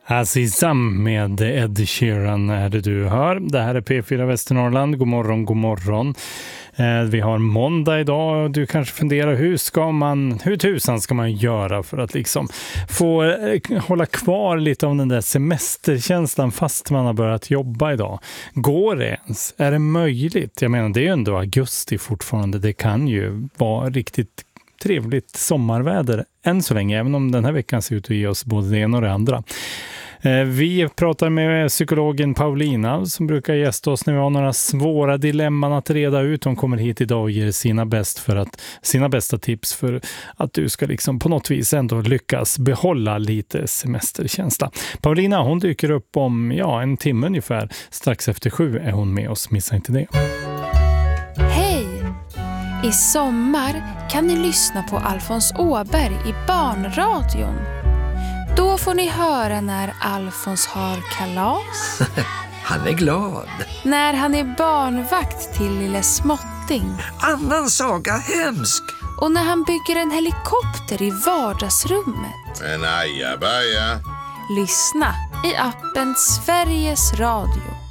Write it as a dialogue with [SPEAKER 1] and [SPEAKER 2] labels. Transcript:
[SPEAKER 1] Azizam med Ed Sheeran är det du hör. Det här är P4 Västernorrland. God morgon, god morgon. Vi har måndag idag och du kanske funderar hur tusan ska man göra för att liksom få hålla kvar lite av den där semesterkänslan fast man har börjat jobba idag. Går det ens? Är det möjligt? Jag menar, det är ju ändå augusti fortfarande. Det kan ju vara riktigt trevligt sommarväder än så länge, även om den här veckan ser ut att ge oss både det ena och det andra. Vi pratar med psykologen Paulina som brukar gästa oss när vi har några svåra dilemman att reda ut. Hon kommer hit idag och ger sina bästa tips för att du ska liksom på något vis ändå lyckas behålla lite semesterkänsla. Paulina, hon dyker upp om en timme ungefär. Strax efter 7 är hon med oss, missa inte det.
[SPEAKER 2] Hej! I sommar kan ni lyssna på Alfons Åberg i Barnradion. Då får ni höra när Alfons har kalas.
[SPEAKER 3] Han är glad.
[SPEAKER 2] När han är barnvakt till lille Småtting.
[SPEAKER 3] Annan saga hemsk.
[SPEAKER 2] Och när han bygger en helikopter i vardagsrummet.
[SPEAKER 4] En ajabaja.
[SPEAKER 2] Lyssna i appen Sveriges Radio.